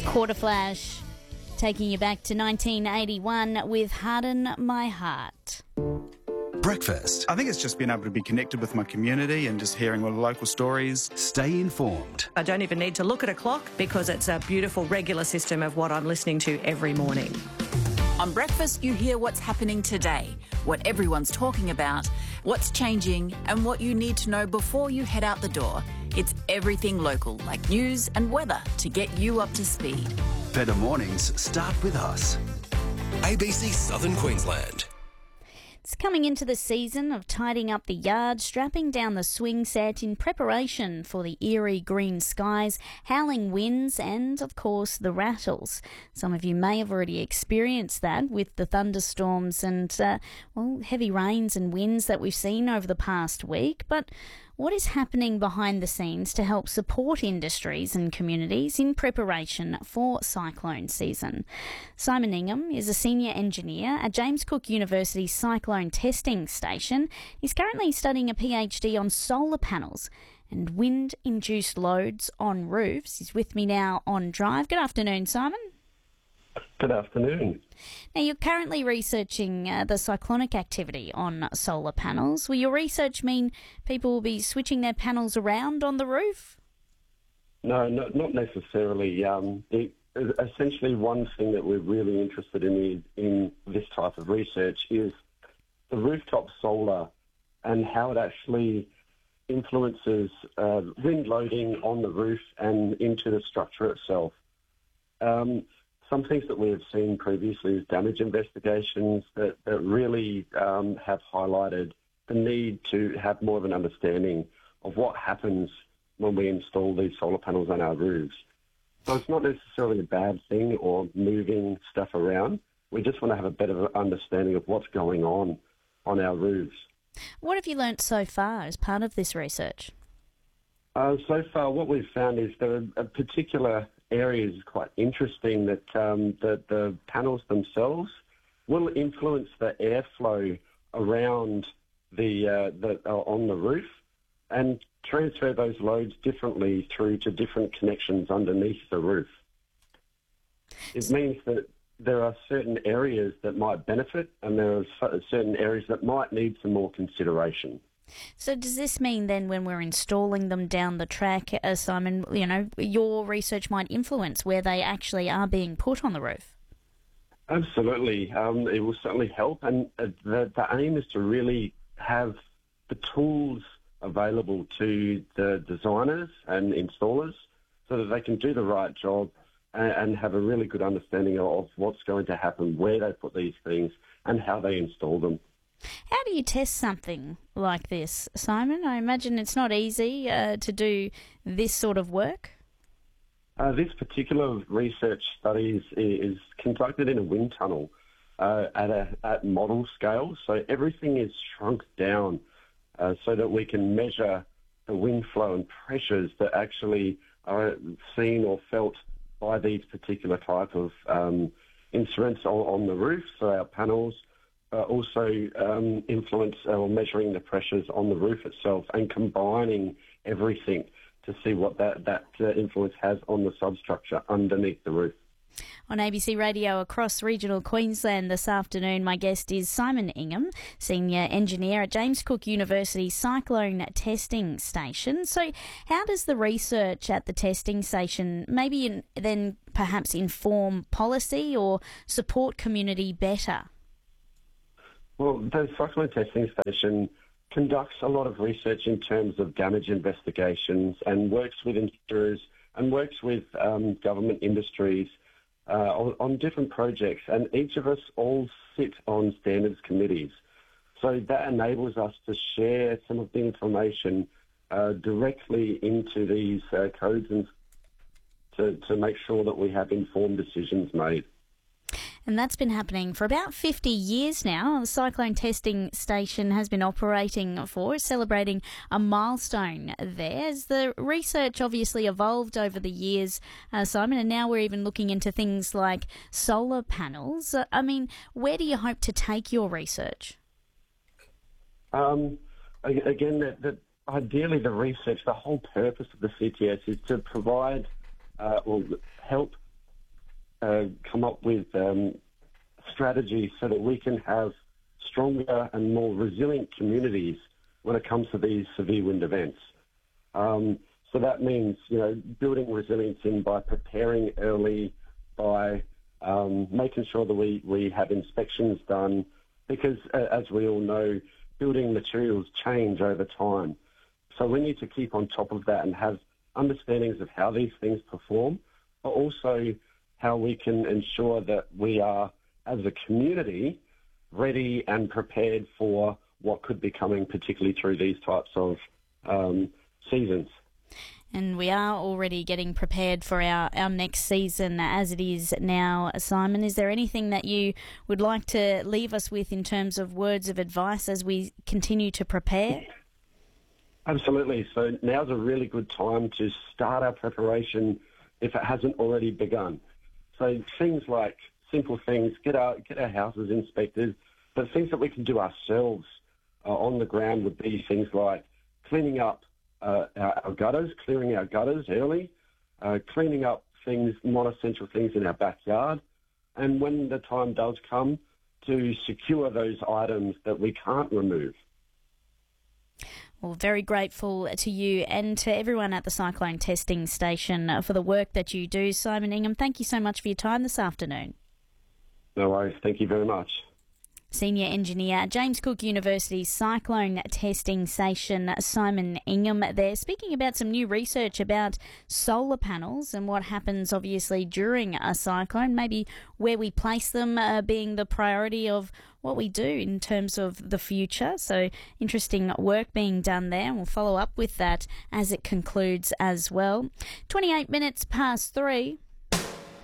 Quarter Flash, taking you back to 1981 with Harden My Heart. Breakfast. I think it's just being able to be connected with my community and just hearing all the local stories. Stay informed. I don't even need to look at a clock because it's a beautiful regular system of what I'm listening to every morning. On Breakfast, you hear what's happening today, what everyone's talking about, what's changing, and what you need to know before you head out the door. It's everything local, like news and weather, to get you up to speed. Better mornings start with us. ABC Southern Queensland. It's coming into the season of tidying up the yard, strapping down the swing set in preparation for the eerie green skies, howling winds and, of course, the rattles. Some of you may have already experienced that with the thunderstorms and, heavy rains and winds that we've seen over the past week. But what is happening behind the scenes to help support industries and communities in preparation for cyclone season? Simon Ingham is a senior engineer at James Cook University's Cyclone Testing Station. He's currently studying a PhD on solar panels and wind-induced loads on roofs. He's with me now on Drive. Good afternoon, Simon. Good afternoon. Now, you're currently researching the cyclonic activity on solar panels. Will your research mean people will be switching their panels around on the roof? No, not necessarily. Essentially, one thing that we're really interested in this type of research is the rooftop solar and how it actually influences wind loading on the roof and into the structure itself. Some things that we have seen previously is damage investigations that really have highlighted the need to have more of an understanding of what happens when we install these solar panels on our roofs. So it's not necessarily a bad thing or moving stuff around. We just want to have a better understanding of what's going on our roofs. What have you learnt so far as part of this research? So far, what we've found is there are particular areas quite interesting that the panels themselves will influence the airflow around on the roof and transfer those loads differently through to different connections underneath the roof. It means that there are certain areas that might benefit and there are certain areas that might need some more consideration. So does this mean then when we're installing them down the track, Simon, your research might influence where they actually are being put on the roof? Absolutely. It will certainly help. And the aim is to really have the tools available to the designers and installers so that they can do the right job and have a really good understanding of what's going to happen, where they put these things and how they install them. How do you test something like this, Simon? I imagine it's not easy to do this sort of work. This particular research study is conducted in a wind tunnel at model scale. So everything is shrunk down so that we can measure the wind flow and pressures that actually are seen or felt by these particular type of instruments on the roof. So our panels also influence or measuring the pressures on the roof itself and combining everything to see what that influence has on the substructure underneath the roof. On ABC Radio across regional Queensland this afternoon, my guest is Simon Ingham, Senior Engineer at James Cook University Cyclone Testing Station. So how does the research at the testing station maybe then perhaps inform policy or support community better? Well, the Cyclone Testing Station conducts a lot of research in terms of damage investigations and works with insurers and works with government industries on different projects. And each of us all sit on standards committees. So that enables us to share some of the information directly into these codes and to make sure that we have informed decisions made. And that's been happening for about 50 years now. The Cyclone Testing Station has been operating for, celebrating a milestone there. As the research obviously evolved over the years, Simon, and now we're even looking into things like solar panels. Where do you hope to take your research? Again, that ideally the research, the whole purpose of the CTS is to provide or help come up with strategies so that we can have stronger and more resilient communities when it comes to these severe wind events. So that means, building resilience in by preparing early, by making sure that we have inspections done, because as we all know, building materials change over time. So we need to keep on top of that and have understandings of how these things perform, but also how we can ensure that we are, as a community, ready and prepared for what could be coming, particularly through these types of seasons. And we are already getting prepared for our next season as it is now. Simon, is there anything that you would like to leave us with in terms of words of advice as we continue to prepare? Absolutely. So now's a really good time to start our preparation if it hasn't already begun. So things like simple things, get our houses inspected, but things that we can do ourselves on the ground would be things like cleaning up our gutters, clearing our gutters early, cleaning up things, non-essential things in our backyard, and when the time does come, to secure those items that we can't remove. Well, very grateful to you and to everyone at the Cyclone Testing Station for the work that you do. Simon Ingham, thank you so much for your time this afternoon. No worries. Thank you very much. Senior Engineer at James Cook University's Cyclone Testing Station, Simon Ingham there, speaking about some new research about solar panels and what happens obviously during a cyclone, maybe where we place them being the priority of what we do in terms of the future. So interesting work being done there, and we'll follow up with that as it concludes as well. 28 minutes past 3.